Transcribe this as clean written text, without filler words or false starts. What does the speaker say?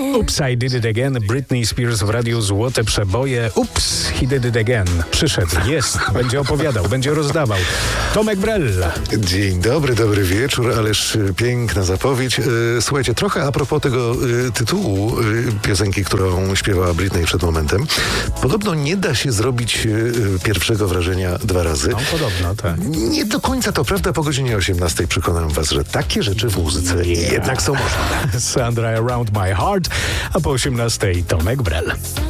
Oops, I did it again. Britney Spears w radiu Złote Przeboje. Oops, he did it again. Przyszedł, jest, będzie opowiadał, będzie rozdawał. Tomek Brell. Dzień dobry, dobry wieczór, ależ piękna zapowiedź. Słuchajcie, trochę a propos tego tytułu piosenki, którą śpiewała Britney przed momentem. Podobno nie da się zrobić pierwszego wrażenia dwa razy. No, podobno, tak. Nie do końca to prawda. Po godzinie 18 przekonam was, że takie rzeczy w muzyce jednak są możliwe. Sandra Around My Heart, a po 18 Tomek Brell.